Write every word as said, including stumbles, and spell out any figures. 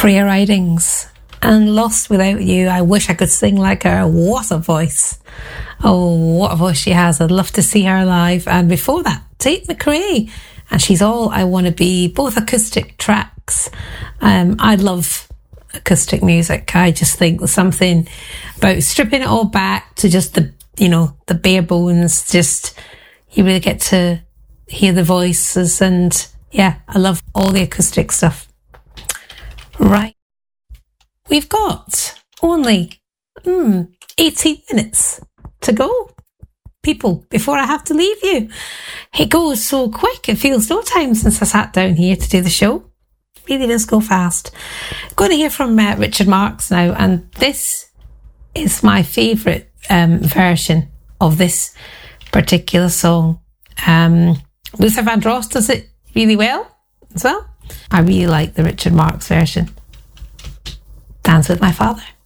Freya Ridings and Lost Without You. I wish I could sing like her. What a voice. Oh, what a voice she has. I'd love to see her live. And before that, Tate McRae, and She's All I Want to Be, both acoustic tracks. Um, I love acoustic music. I just think there's something about stripping it all back to just the, you know, the bare bones. Just, you really get to hear the voices, and yeah, I love all the acoustic stuff. Right. We've got only mm, eighteen minutes to go, people, before I have to leave you. It goes so quick. It feels no time since I sat down here to do the show. It really does go fast. I'm going to hear from uh, Richard Marx now, and this is my favourite um, version of this particular song. Um, Luther Vandross does it really well as well. I really like the Richard Marx version. Dance with My Father.